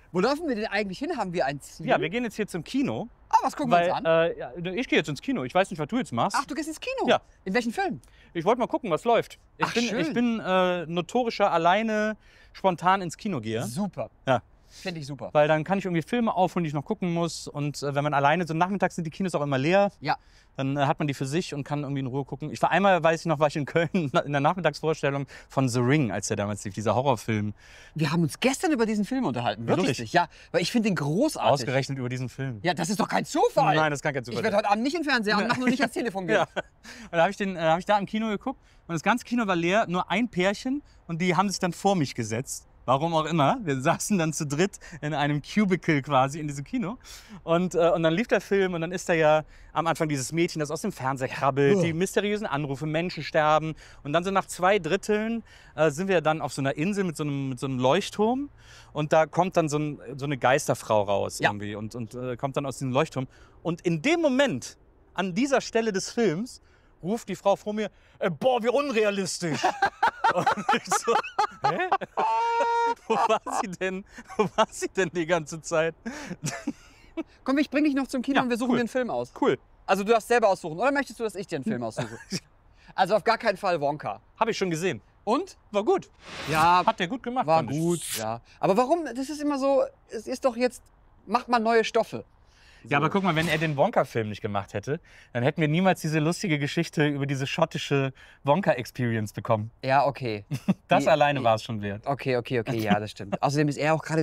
Wo laufen wir denn eigentlich hin? Haben wir ein Ziel? Ja, wir gehen jetzt hier zum Kino. Ah, was gucken wir uns an? Ja, ich gehe jetzt ins Kino. Ich weiß nicht, was du jetzt machst. Ach, du gehst ins Kino? Ja. In welchen Film? Ich wollte mal gucken, was läuft. Ach, schön. Ich bin notorischer alleine spontan ins Kino gehe. Super. Ja. Finde ich super. Weil dann kann ich irgendwie Filme aufholen, die ich noch gucken muss. Und wenn man alleine, so nachmittags sind die Kinos auch immer leer. Ja. Dann hat man die für sich und kann irgendwie in Ruhe gucken. Ich war einmal, weiß ich noch, war ich in Köln in der Nachmittagsvorstellung von The Ring, als der damals lief, dieser Horrorfilm. Wir haben uns gestern über diesen Film unterhalten. Wirklich? Lustig. Ja, weil ich finde den großartig. Ausgerechnet über diesen Film. Ja, das ist doch kein Zufall. Nein, das ist gar kein Zufall. Ich werde heute Abend nicht in den Fernseher anmachen und nicht ans Telefon gehen. Ja. Und da hab ich da im Kino geguckt und das ganze Kino war leer, nur ein Pärchen und die haben sich dann vor mich gesetzt. Warum auch immer. Wir saßen dann zu dritt in einem Cubicle quasi in diesem Kino. Und dann lief der Film und dann ist da ja am Anfang dieses Mädchen, das aus dem Fernseher krabbelt, die mysteriösen Anrufe, Menschen sterben. Und dann so nach 2/3 sind wir dann auf so einer Insel mit so einem Leuchtturm. Und da kommt dann so eine Geisterfrau raus irgendwie und kommt dann aus diesem Leuchtturm. Und in dem Moment, an dieser Stelle des Films, ruft die Frau vor mir, boah, wie unrealistisch. Und ich so, hä? Wo war sie denn die ganze Zeit? Komm, ich bring dich noch zum Kino Ja, und wir suchen cool. den Film aus. Cool. Also du darfst selber aussuchen. Oder möchtest du, dass ich dir einen Film aussuche? Also auf gar keinen Fall Wonka. Habe ich schon gesehen. Und? War gut. Ja, Hat der gut gemacht. war fand ich. gut. Ja. Aber warum? Das ist immer so, es ist doch jetzt, macht mal neue Stoffe. Ja, aber guck mal, wenn er den Wonka-Film nicht gemacht hätte, dann hätten wir niemals diese lustige Geschichte über diese schottische Wonka-Experience bekommen. Ja, okay. Das alleine war es schon wert. Okay, ja, das stimmt. Außerdem ist er auch gerade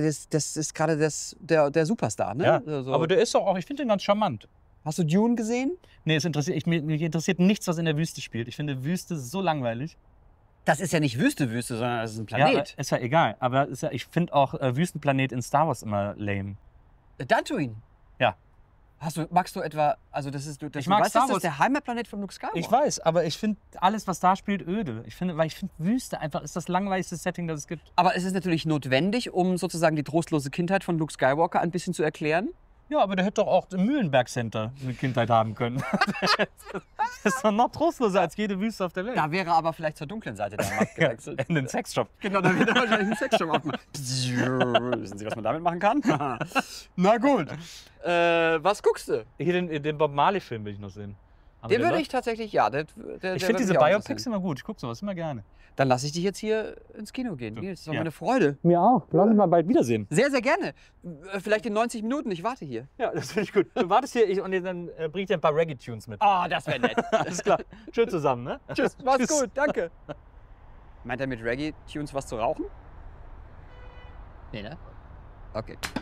der Superstar, ne? Ja, Also, aber der ist doch auch, ich finde den ganz charmant. hast du Dune gesehen? Nee, mich interessiert nichts, was in der Wüste spielt. Ich finde Wüste so langweilig. Das ist ja nicht Wüste, sondern das ist ein Ja, Planet. ist ja egal. Aber ich finde auch Wüstenplanet in Star Wars immer lame. Tatooine. Ja. Magst du etwa, also das ist, Ich mag weißt, Star das Wars. ist der Heimatplanet von Luke Skywalker. Ich weiß, aber ich finde alles, was da spielt, öde. Weil ich finde Wüste einfach ist das langweiligste Setting, das es gibt. Aber es ist natürlich notwendig, um sozusagen die trostlose Kindheit von Luke Skywalker ein bisschen zu erklären. Ja, aber der hätte doch auch im Mühlenberg Center eine Kindheit haben können. Das ist doch noch trostloser als jede Wüste auf der Welt. Da wäre aber vielleicht zur dunklen Seite der Macht gewechselt. In den Sexshop. Genau, da wird er wahrscheinlich einen Sexshop aufmachen. Wissen Sie, was man damit machen kann? Na gut. Was guckst du? Hier den Bob Marley-Film will ich noch sehen. Haben Den wir würde den ich tatsächlich, ja. noch? Ich finde diese Biopics immer gut. Ich gucke sowas immer gerne. Dann lasse ich dich jetzt hier ins Kino gehen. Nils, das war Ja. meine Freude. Mir auch. Lass uns mal bald wiedersehen. Sehr, sehr gerne. Vielleicht in 90 Minuten. Ich warte hier. Ja, das finde ich gut. Du wartest hier und dann bring ich dir ein paar Reggae-Tunes mit. Ah, das wäre nett. Alles klar. Schön zusammen, ne? Tschüss, mach's Tschüss. gut, danke. Meint er mit Reggae-Tunes was zu rauchen? Nee, ne? Okay.